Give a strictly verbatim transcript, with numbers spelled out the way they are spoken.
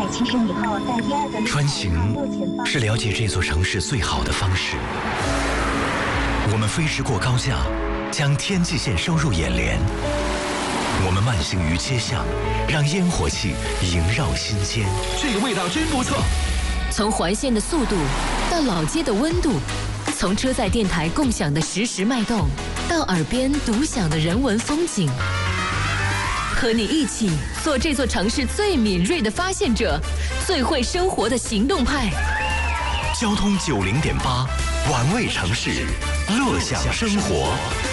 其实以后在第二个穿行是了解这座城市最好的方式。我们飞驰过高架，将天际线收入眼帘。我们慢行于街巷，让烟火气萦绕心间。 这个味道真不错。 从环线的速度到老街的温度，从车载电台共享的实时脉动，到耳边独享的人文风景，和你一起做这座城市最敏锐的发现者，最会生活的行动派。 交通九零点八，玩味城市，乐享生活。